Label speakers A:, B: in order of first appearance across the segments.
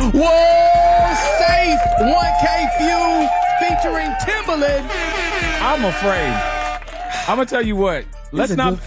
A: Whoa, Safe 1K Few featuring Timbaland.
B: I'm afraid. I'm gonna tell you what. This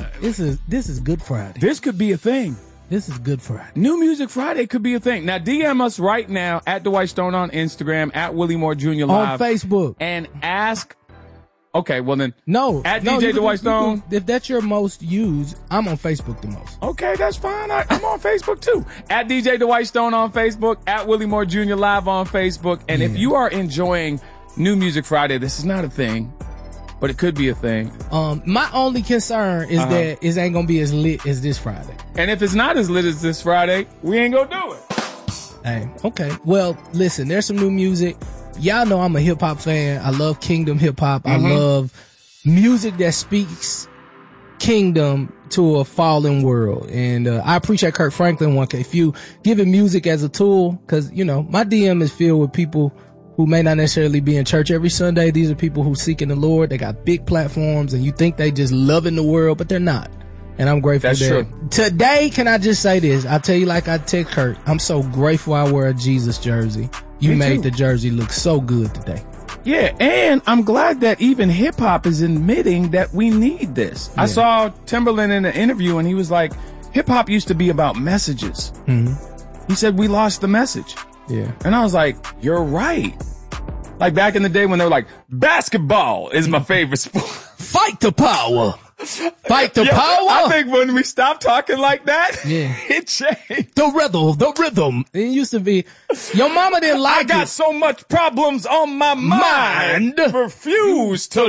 A: is Good Friday.
B: This could be a thing.
A: This is Good Friday.
B: New Music Friday could be a thing. Now DM us right now at Dwight Stone on Instagram, at Willie Moore Jr. Live.
A: On Facebook.
B: And ask. Okay, well then.
A: No.
B: At DJ Dwight Stone.
A: If that's your most used, I'm on Facebook the most.
B: Okay, that's fine. I'm on Facebook too. At DJ Dwight Stone on Facebook, at Willie Moore Jr. Live on Facebook. And if you are enjoying New Music Friday, this is not a thing, but it could be a thing.
A: My only concern is that it ain't gonna be as lit as this Friday.
B: And if it's not as lit as this Friday, we ain't gonna do it.
A: Hey, okay. Well, listen, there's some new music. Y'all know I'm a hip hop fan. I love Kingdom hip hop. I love music that speaks kingdom to a fallen world. And I appreciate Kirk Franklin, 1K Few, giving music as a tool, because, you know, my DM is filled with people who may not necessarily be in church every Sunday. These are people who seeking the Lord. They got big platforms, and you think they just loving the world, but they're not. And I'm grateful
B: That's
A: that.
B: True.
A: Today, can I just say this? I'll tell you like I text Kurt, I'm so grateful I wear a Jesus jersey. You made the jersey look so good today.
B: Yeah, and I'm glad that even hip-hop is admitting that we need this. Yeah. I saw Timbaland in an interview, and he was like, hip-hop used to be about messages. Mm-hmm. He said, we lost the message.
A: Yeah.
B: And I was like, you're right. Like back in the day when they were like, basketball is my favorite sport.
A: Fight the power. Fight the power.
B: I think when we stopped talking like that, it changed.
A: The rhythm. It used to be, your mama didn't like it.
B: I got so much problems on my mind. Refuse to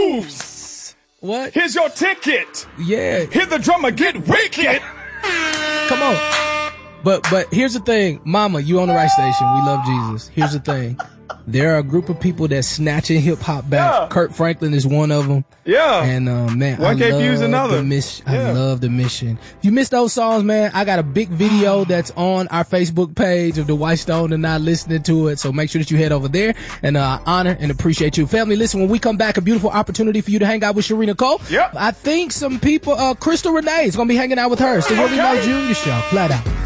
B: lose.
A: What?
B: Here's your ticket.
A: Yeah.
B: Hear the drummer get wicked.
A: Come on. But here's the thing. Mama, you on the right station. We love Jesus. Here's the thing. There are a group of people that's snatching hip hop back. Yeah. Kurt Franklin is one of them.
B: Yeah.
A: And, man,
B: 1K Few's another.
A: I love the mission. If you missed those songs, man, I got a big video that's on our Facebook page of Dwight Stone and not listening to it. So make sure that you head over there, and, honor and appreciate you. Family, listen, when we come back, a beautiful opportunity for you to hang out with Sharina Cole.
B: Yep.
A: I think some people, Crystal Renee is going to be hanging out with her. It's the Willie Moore Jr. Show. Flat out.